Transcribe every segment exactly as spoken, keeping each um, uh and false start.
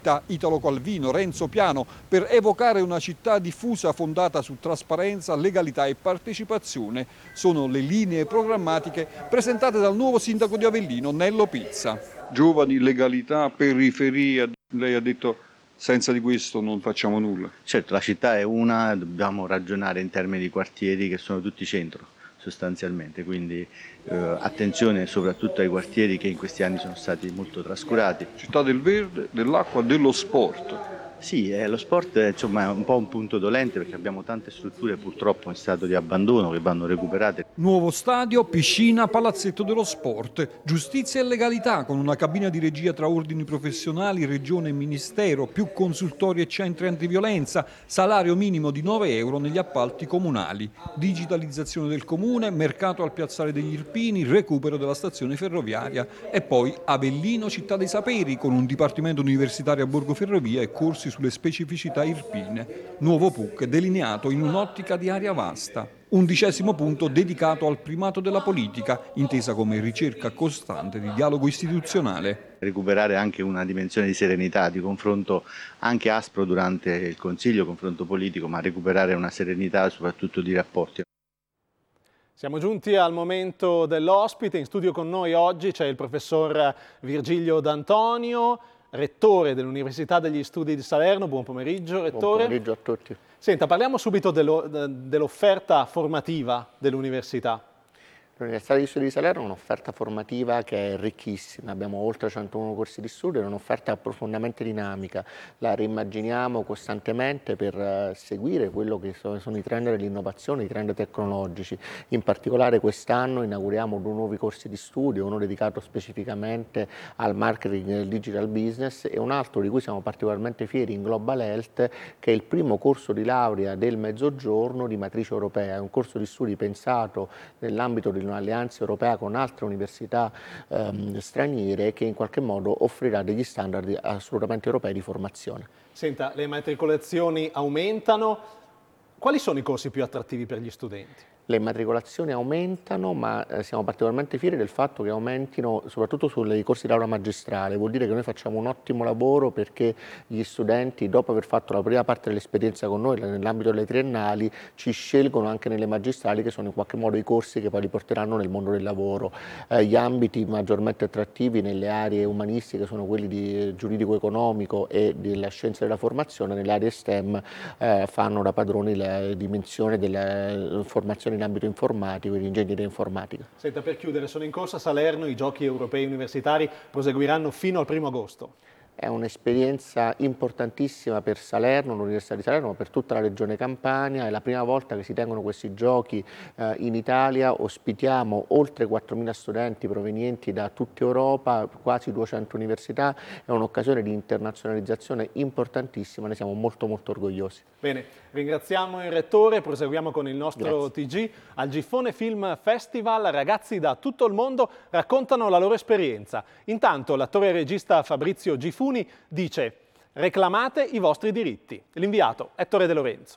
cita Italo Calvino, Renzo Piano, per evocare una città diffusa fondata su trasparenza, legalità e partecipazione. Sono le linee programmatiche presentate dal nuovo sindaco di Avellino, Nello Pizza. Giovani, legalità, periferia, lei ha detto senza di questo non facciamo nulla. Certo, la città è una, dobbiamo ragionare in termini di quartieri che sono tutti centro sostanzialmente, quindi eh, attenzione soprattutto ai quartieri che in questi anni sono stati molto trascurati. Città del verde, dell'acqua, dello sport. Sì, eh, lo sport è, insomma, è un po' un punto dolente perché abbiamo tante strutture purtroppo in stato di abbandono che vanno recuperate. Nuovo stadio, piscina, palazzetto dello sport, giustizia e legalità con una cabina di regia tra ordini professionali, regione e ministero, più consultori e centri antiviolenza, salario minimo di nove euro negli appalti comunali, digitalizzazione del comune, mercato al piazzale degli Irpini, recupero della stazione ferroviaria e poi Avellino città dei saperi con un dipartimento universitario a Borgo Ferrovia e corsi sulle specificità irpine. Nuovo P U C delineato in un'ottica di area vasta. Undicesimo punto dedicato al primato della politica, intesa come ricerca costante di dialogo istituzionale. Recuperare anche una dimensione di serenità, di confronto anche aspro durante il Consiglio, confronto politico, ma recuperare una serenità soprattutto di rapporti. Siamo giunti al momento dell'ospite. In studio con noi oggi c'è il professor Virgilio D'Antonio, rettore dell'Università degli Studi di Salerno. Buon pomeriggio, rettore. Buon pomeriggio a tutti. Senta, parliamo subito dell'offerta formativa dell'università. L'Università degli Studi di Salerno è un'offerta formativa che è ricchissima, abbiamo oltre centouno corsi di studio, è un'offerta profondamente dinamica, la reimmaginiamo costantemente per seguire quello che sono i trend dell'innovazione, i trend tecnologici. In particolare quest'anno inauguriamo due nuovi corsi di studio, uno dedicato specificamente al marketing e al digital business e un altro di cui siamo particolarmente fieri in Global Health, che è il primo corso di laurea del Mezzogiorno di matrice europea, è un corso di studi pensato nell'ambito di un'alleanza europea con altre università ehm, straniere che in qualche modo offrirà degli standard assolutamente europei di formazione. Senta, le matricolazioni aumentano, quali sono i corsi più attrattivi per gli studenti? Le immatricolazioni aumentano, ma eh, siamo particolarmente fieri del fatto che aumentino soprattutto sui corsi di laurea magistrale. Vuol dire che noi facciamo un ottimo lavoro perché gli studenti, dopo aver fatto la prima parte dell'esperienza con noi nell'ambito delle triennali, ci scelgono anche nelle magistrali, che sono in qualche modo i corsi che poi li porteranno nel mondo del lavoro. Eh, gli ambiti maggiormente attrattivi nelle aree umanistiche sono quelli di giuridico-economico e della scienza della formazione, nelle aree STEM eh, fanno da padroni la dimensione della formazione in ambito informatico e di ingegneria informatica. Senta, per chiudere, sono in corso a Salerno, i giochi europei universitari proseguiranno fino al primo agosto. È un'esperienza importantissima per Salerno, l'Università di Salerno, ma per tutta la regione Campania. È la prima volta che si tengono questi giochi eh, in Italia. Ospitiamo oltre quattromila studenti provenienti da tutta Europa, quasi duecento università. È un'occasione di internazionalizzazione importantissima, ne siamo molto molto orgogliosi. Bene, ringraziamo il rettore, proseguiamo con il nostro Grazie. T G. Al Giffone Film Festival ragazzi da tutto il mondo raccontano la loro esperienza. Intanto l'attore e regista Fabrizio Gifuni dice: reclamate i vostri diritti. L'inviato Ettore De Lorenzo.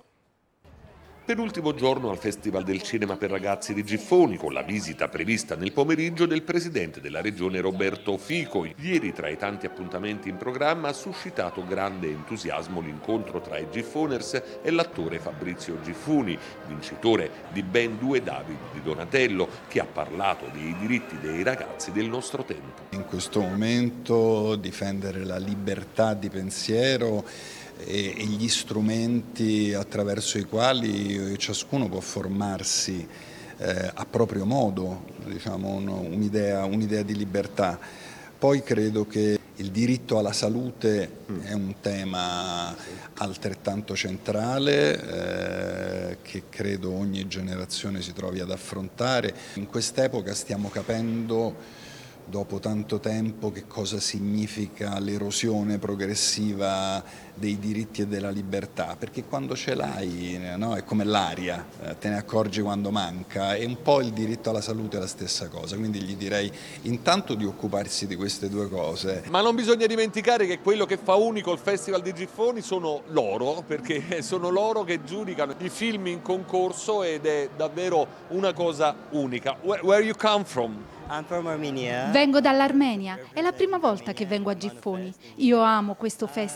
Penultimo giorno al Festival del Cinema per Ragazzi di Giffoni, con la visita prevista nel pomeriggio del presidente della regione Roberto Fico. Ieri, tra i tanti appuntamenti in programma, ha suscitato grande entusiasmo l'incontro tra i Giffoners e l'attore Fabrizio Gifuni, vincitore di ben due David di Donatello, che ha parlato dei diritti dei ragazzi del nostro tempo. In questo momento difendere la libertà di pensiero e gli strumenti attraverso i quali ciascuno può formarsi eh, a proprio modo, diciamo, un'idea, un'idea di libertà. Poi credo che il diritto alla salute è un tema altrettanto centrale eh, che credo ogni generazione si trovi ad affrontare. In quest'epoca stiamo capendo dopo tanto tempo che cosa significa l'erosione progressiva dei diritti e della libertà, perché quando ce l'hai, no, è come l'aria, te ne accorgi quando manca, e un po' il diritto alla salute è la stessa cosa, quindi gli direi intanto di occuparsi di queste due cose. Ma non bisogna dimenticare che quello che fa unico il Festival di Giffoni sono loro, perché sono loro che giudicano i film in concorso ed è davvero una cosa unica. Where, where you come from? I'm from Armenia. Vengo dall'Armenia, è la prima volta che vengo a Giffoni. Io amo questo festival